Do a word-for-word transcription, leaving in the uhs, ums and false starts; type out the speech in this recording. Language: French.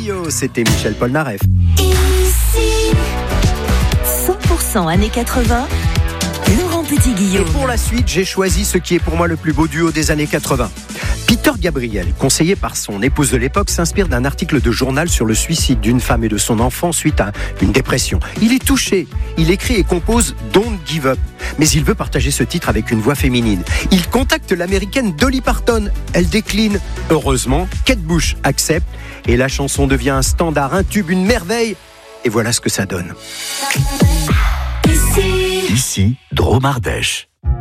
Yo, c'était Michel Polnareff. Ici, cent pour cent années quatre-vingts, Laurent Petit-Guillaume. Et pour la suite, j'ai choisi ce qui est pour moi le plus beau duo des années quatre-vingts. Peter Gabriel, conseillé par son épouse de l'époque, s'inspire d'un article de journal sur le suicide d'une femme et de son enfant suite à une dépression. Il est touché, il écrit et compose Don't Give Up, mais il veut partager ce titre avec une voix féminine. Il contacte l'américaine Dolly Parton, elle décline. Heureusement, Kate Bush accepte et la chanson devient un standard, un tube, une merveille. Et voilà ce que ça donne. Ici, Ici, Dromardèche.